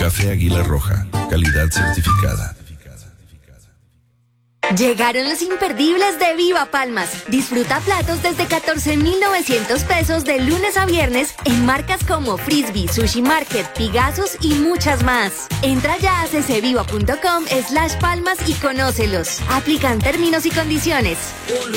Café Águila Roja, calidad certificada. Llegaron los imperdibles de Viva Palmas. Disfruta platos desde 14,900 pesos de lunes a viernes en marcas como Frisbee, Sushi Market, Pigazos y muchas más. Entra ya a ccviva.com/palmas y conócelos. Aplican términos y condiciones.